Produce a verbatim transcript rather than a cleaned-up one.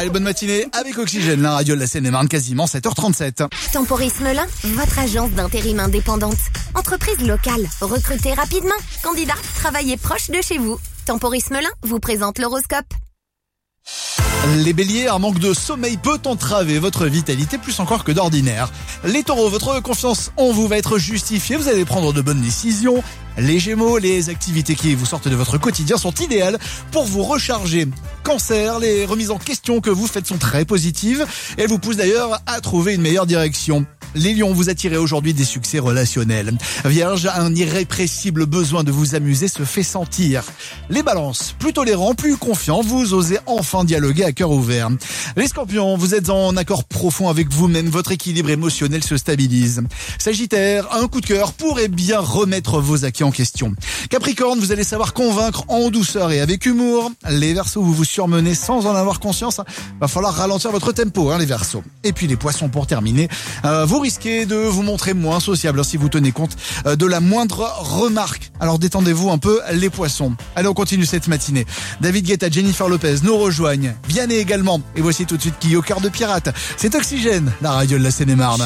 Allez, bonne matinée avec Oxygène, la radio de la Seine-et-Marne, quasiment sept heures trente-sept. Temporis Melun, votre agence d'intérim indépendante. Entreprise locale, recrutez rapidement. Candidat, travaillez proche de chez vous. Temporis Melun vous présente l'horoscope. Les béliers, un manque de sommeil peut entraver votre vitalité plus encore que d'ordinaire. Les taureaux, votre confiance en vous va être justifiée, vous allez prendre de bonnes décisions. Les gémeaux, les activités qui vous sortent de votre quotidien sont idéales pour vous recharger. Cancer, les remises en question que vous faites sont très positives et elles vous poussent d'ailleurs à trouver une meilleure direction. Les lions, vous attirez aujourd'hui des succès relationnels. Vierge, un irrépressible besoin de vous amuser se fait sentir. Les balances, plus tolérants, plus confiants, vous osez enfin dialoguer à cœur ouvert. Les scorpions, vous êtes en accord profond avec vous-même, votre équilibre émotionnel se stabilise. Sagittaire, un coup de cœur pourrait bien remettre vos acquis en question. Capricorne, vous allez savoir convaincre en douceur et avec humour. Les Verseaux, vous vous surmenez sans en avoir conscience. Va falloir ralentir votre tempo, hein, les Verseaux. Et puis les Poissons, pour terminer, euh, vous risquez de vous montrer moins sociable si vous tenez compte euh, de la moindre remarque. Alors détendez-vous un peu, les Poissons. Allez, on continue cette matinée. David Guetta, Jennifer Lopez nous rejoignent. Vianney également. Et voici tout de suite qui au cœur de pirate. C'est Oxygène, la radio de la Seine-et-Marne.